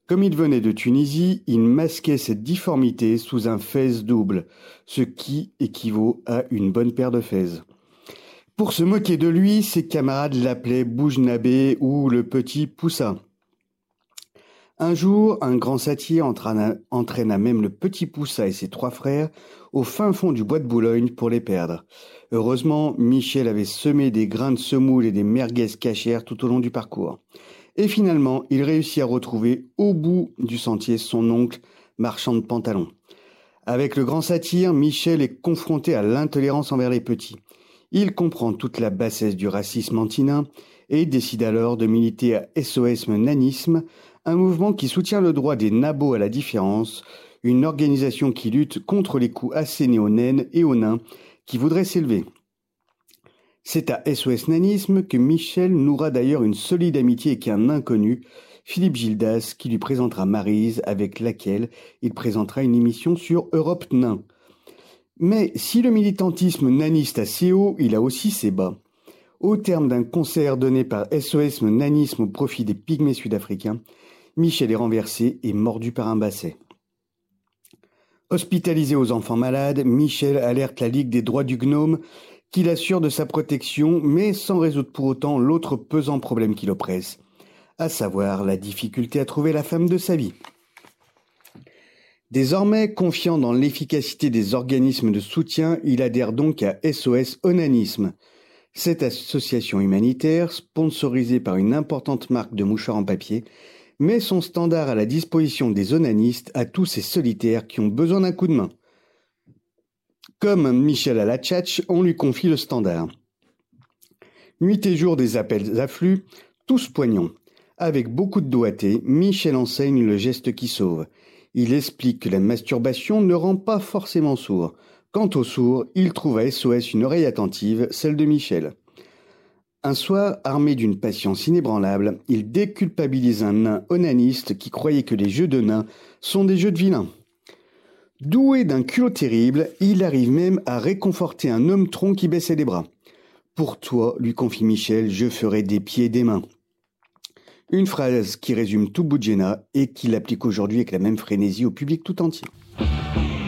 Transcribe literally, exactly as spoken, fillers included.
Comme il venait de Tunisie, il masquait cette difformité sous un fez double, ce qui équivaut à une bonne paire de fez. Pour se moquer de lui, ses camarades l'appelaient Boujnabé ou le petit Poussa. Un jour, un grand satyre entraîna, entraîna même le petit Poussa et ses trois frères au fin fond du bois de Boulogne pour les perdre. Heureusement, Michel avait semé des grains de semoule et des merguez cachères tout au long du parcours. Et finalement, il réussit à retrouver au bout du sentier son oncle, marchand de pantalons. Avec le grand satyre, Michel est confronté à l'intolérance envers les petits. Il comprend toute la bassesse du racisme antinin et décide alors de militer à S O S Nanisme, un mouvement qui soutient le droit des nabos à la différence, une organisation qui lutte contre les coups assénés aux naines et aux nains qui voudraient s'élever. C'est à S O S Nanisme que Michel nouera d'ailleurs une solide amitié avec un inconnu, Philippe Gildas, qui lui présentera Maryse, avec laquelle il présentera une émission sur Europe Nain. Mais si le militantisme naniste a ses hauts, il a aussi ses bas. Au terme d'un concert donné par S O S Nanisme au profit des pygmées sud-africains, Michel est renversé et mordu par un basset. Hospitalisé aux enfants malades, Michel alerte la Ligue des droits du gnome qui l'assure de sa protection, mais sans résoudre pour autant l'autre pesant problème qui l'oppresse, à savoir la difficulté à trouver la femme de sa vie. Désormais, confiant dans l'efficacité des organismes de soutien, il adhère donc à S O S Onanisme. Cette association humanitaire, sponsorisée par une importante marque de mouchoirs en papier, met son standard à la disposition des onanistes, à tous ces solitaires qui ont besoin d'un coup de main. Comme Michel à la tchatch, on lui confie le standard. Nuit et jour des appels affluent, tous poignants. Avec beaucoup de doigté, Michel enseigne le geste qui sauve. Il explique que la masturbation ne rend pas forcément sourd. Quant au sourd, il trouve à S O S une oreille attentive, celle de Michel. Un soir, armé d'une patience inébranlable, il déculpabilise un nain onaniste qui croyait que les jeux de nains sont des jeux de vilains. Doué d'un culot terrible, il arrive même à réconforter un homme tronc qui baissait les bras. « Pour toi, lui confie Michel, je ferai des pieds et des mains. » Une phrase qui résume tout Boudjena et qu'il applique aujourd'hui avec la même frénésie au public tout entier.